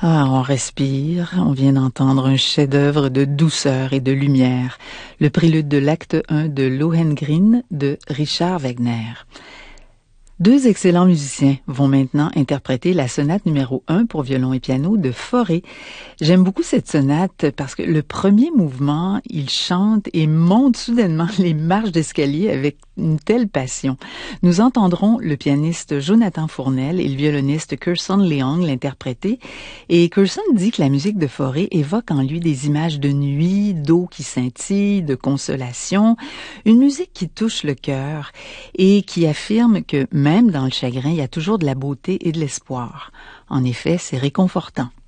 Ah, on respire, on vient d'entendre un chef-d'œuvre de douceur et de lumière, le prélude de l'acte 1 de Lohengrin de Richard Wagner. Deux excellents musiciens vont maintenant interpréter la sonate numéro 1 pour violon et piano de Fauré. J'aime beaucoup cette sonate parce que le premier mouvement, il chante et monte soudainement les marches d'escalier avec une telle passion. Nous entendrons le pianiste Jonathan Fournel et le violoniste Kirsten Leong l'interpréter. Et Kirsten dit que la musique de Fauré évoque en lui des images de nuit, d'eau qui scintille, de consolation, une musique qui touche le cœur et qui affirme que même dans le chagrin, il y a toujours de la beauté et de l'espoir. En effet, c'est réconfortant.